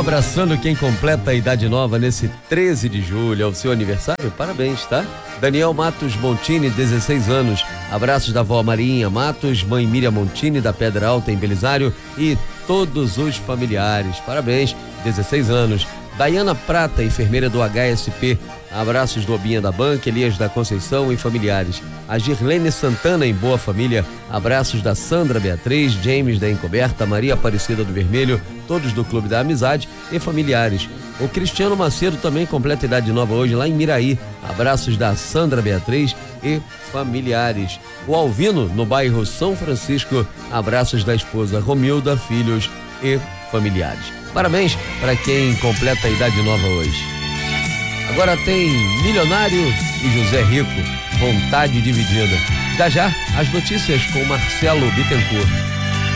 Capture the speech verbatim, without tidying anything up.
abraçando quem completa a idade nova nesse treze de julho, é o seu aniversário, parabéns, tá? Daniel Matos Montini, dezesseis anos, abraços da vó Marinha Matos, mãe Miriam Montini da Pedra Alta em Belisário e todos os familiares, parabéns, dezesseis anos. Daiana Prata, enfermeira do H S P, abraços do Obinha da Banca, Elias da Conceição e familiares. A Girlene Santana em Boa Família, abraços da Sandra Beatriz, James da Encoberta, Maria Aparecida do Vermelho, todos do Clube da Amizade e familiares. O Cristiano Macedo também completa idade nova hoje lá em Miraí, abraços da Sandra Beatriz e familiares. O Alvino no bairro São Francisco, abraços da esposa Romilda, filhos e familiares. Parabéns para quem completa a idade nova hoje. Agora tem Milionário e José Rico, vontade dividida. Já já, as notícias com Marcelo Bittencourt.